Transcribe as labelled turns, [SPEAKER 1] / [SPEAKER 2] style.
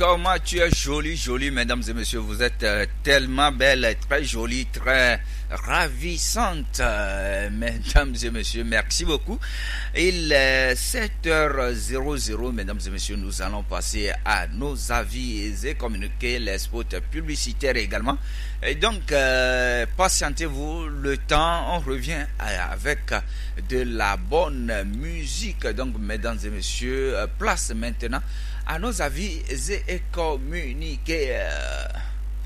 [SPEAKER 1] comment tu es jolie, jolie, mesdames et messieurs. Vous êtes tellement belle, très jolie, très ravissante, mesdames et messieurs. Merci beaucoup. Il est 7h00, mesdames et messieurs. Nous allons passer à nos avis et communiquer les spots publicitaires également. Et donc, patientez-vous le temps. On revient avec de la bonne musique. Donc, mesdames et messieurs, place maintenant à nos avis et communiqués.